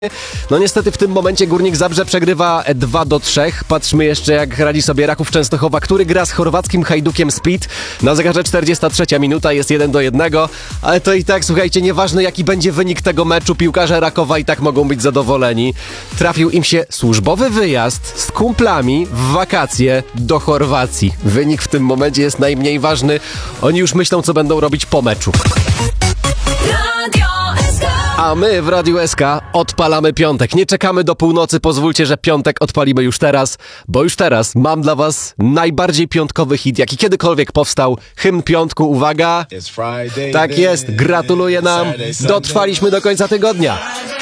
No niestety w tym momencie Górnik Zabrze przegrywa 2-3. Patrzmy jeszcze, jak radzi sobie Raków Częstochowa, który gra z chorwackim Hajdukiem Split. Na zegarze 43 minuta, jest 1-1, ale to i tak, słuchajcie, nieważne jaki będzie wynik tego meczu, piłkarze Rakowa i tak mogą być zadowoleni. Trafił im się służbowy wyjazd z kumplami w wakacje do Chorwacji. Wynik w tym momencie jest najmniej ważny. Oni już myślą, co będą robić po meczu. A my w Radiu SK odpalamy piątek. Nie czekamy do północy, pozwólcie, że piątek odpalimy już teraz, bo już teraz mam dla was najbardziej piątkowy hit, jaki kiedykolwiek powstał. Hymn piątku, uwaga! Tak jest, gratuluję nam, dotrwaliśmy do końca tygodnia.